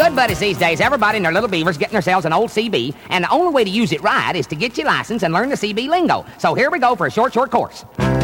good buddies these days, everybody and their little beavers getting themselves an old CB, and the only way to use it right is to get your license and learn the CB lingo. So here we go for a short course.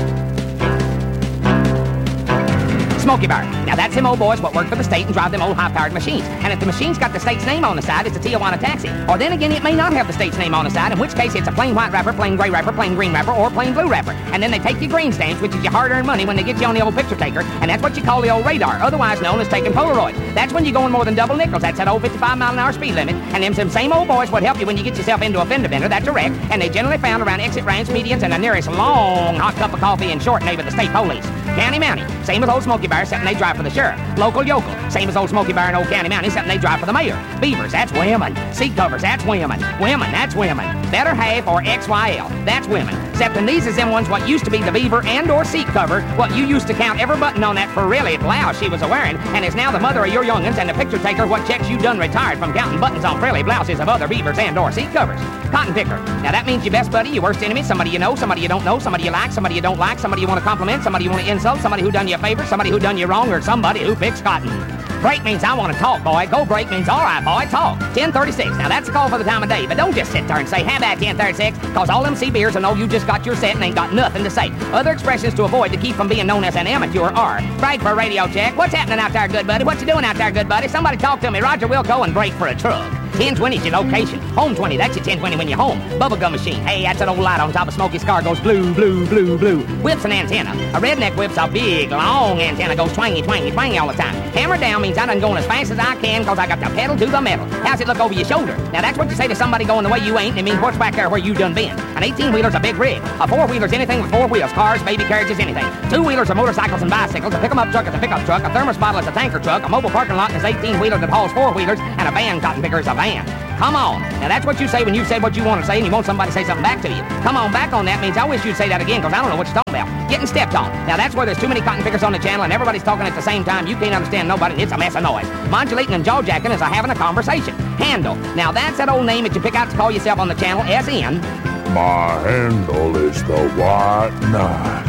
Smokey Bar. Now that's them old boys what work for the state and drive them old high-powered machines. And if the machine's got the state's name on the side, it's a Tijuana taxi. Or then again, it may not have the state's name on the side, in which case it's a plain white wrapper, plain gray wrapper, plain green wrapper, or plain blue wrapper. And then they take your green stamps, which is your hard-earned money, when they get you on the old picture taker, and that's what you call the old radar, otherwise known as taking Polaroids. That's when you're going more than double nickels. That's that old 55-mile-an-hour speed limit. And them same old boys would help you when you get yourself into a fender bender, that's a wreck. And they generally found around exit ramps, medians, and the nearest long hot cup of coffee in short name of the state police. County Mountie, same as old Smokey Bar, except they drive for the sheriff. Local Yokel, same as old Smokey Bar and old County Mountie, except they drive for the mayor. Beavers, that's women. Seat covers, that's women. Women, that's women. Better half or XYL, that's women. Except in these is them ones what used to be the beaver and or seat cover, what you used to count every button on that frilly blouse she was a-wearing, and is now the mother of your young'uns and the picture taker what checks you done retired from counting buttons on frilly blouses of other beavers and or seat covers. Cotton picker. Now that means your best buddy, your worst enemy, somebody you know, somebody you don't know, somebody you like, somebody you don't like, somebody you want to compliment, somebody you want to insult, somebody who done you a favor, somebody who done you wrong, or somebody who picks cotton. Break means I want to talk, boy. Go break means all right, boy, talk. 10:36. Now that's a call for the time of day, but don't just sit there and say, how about 10:36? Because all them CBers will know you just got your set and ain't got nothing to say. Other expressions to avoid to keep from being known as an amateur are break for a radio check. What's happening out there, good buddy? What you doing out there, good buddy? Somebody talk to me. Roger Wilco, and break for a truck. 1020 is your location. Home 20, that's your 1020 when you're home. Bubblegum machine. Hey, that's an old light on top of Smokey's car goes blue, blue, blue, blue. Whip's an antenna. A redneck whip's a big, long antenna goes twangy, twangy, twangy all the time. Hammer down means I done going as fast as I can because I got the pedal to the metal. How's it look over your shoulder? Now that's what you say to somebody going the way you ain't, and it means what's back there where you done been. An 18-wheeler's a big rig. A 4-wheeler's anything with 4 wheels. Cars, baby carriages, anything. 2-wheelers are motorcycles and bicycles. A pick-em-up truck is a pickup truck. A thermos bottle is a tanker truck. A mobile parking lot is 18-wheeler that hauls 4-wheelers. And a van cotton picker is a van. Come on. Now that's what you say when you've said what you want to say and you want somebody to say something back to you. Come on back on that means I wish you'd say that again because I don't know what you're talking about. Getting stepped on. Now that's where there's too many cotton pickers on the channel and everybody's talking at the same time. You can't understand nobody and it's a mess of noise. Modulating and jaw-jacking is having a conversation. Handle. Now that's that old name that you pick out to call yourself on the channel as in... My handle is the White Knight.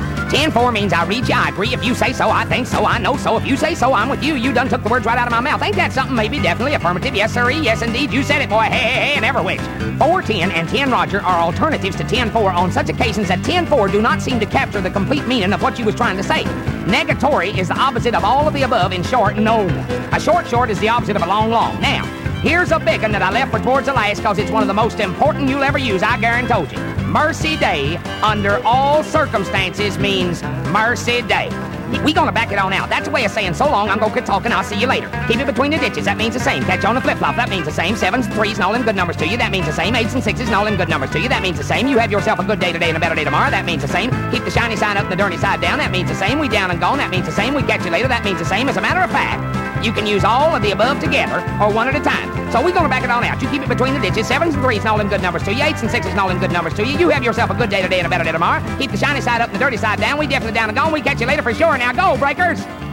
10-4 means I read you, I agree. If you say so, I think so, I know so. If you say so, I'm with you. You done took the words right out of my mouth. Ain't that something? Maybe, definitely, affirmative. Yes, sirree. Yes, indeed. You said it, boy. Hey, hey, hey, and ever which. 410 and 10 Roger are alternatives to 10-4 on such occasions that 10-4 do not seem to capture the complete meaning of what you was trying to say. Negatory is the opposite of all of the above. In short, no. A short is the opposite of a long. Now, here's a big one that I left for towards the last because it's one of the most important you'll ever use, I guarantee you. Mercy Day, under all circumstances, means Mercy Day. We gonna back it on out. That's a way of saying so long, I'm gonna quit talking, I'll see you later. Keep it between the ditches, that means the same. Catch on the flip-flop, that means the same. 7s and 3s and all them good numbers to you, that means the same. 8s and 6s and all them good numbers to you, that means the same. You have yourself a good day today and a better day tomorrow, that means the same. Keep the shiny side up and the dirty side down, that means the same. We down and gone, that means the same. We catch you later, that means the same. As a matter of fact, you can use all of the above together or one at a time. So we're gonna back it on out. You keep it between the ditches, 7s and 3s and all them good numbers to you, 8s and 6s and all them good numbers to you. You have yourself a good day today and a better day tomorrow. Keep the shiny side up and the dirty side down. We definitely down and gone. We catch you later for sure. Now go, breakers!